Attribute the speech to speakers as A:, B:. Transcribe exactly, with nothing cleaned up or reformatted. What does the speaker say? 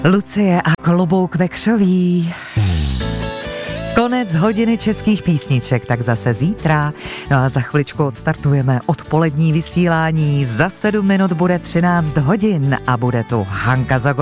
A: Lucie a Klobouk Vekšový. Konec hodiny českých písniček, tak zase zítra. No a za chviličku odstartujeme odpolední vysílání. Za sedm minut bude třináct hodin a bude tu Hanka Zagorová.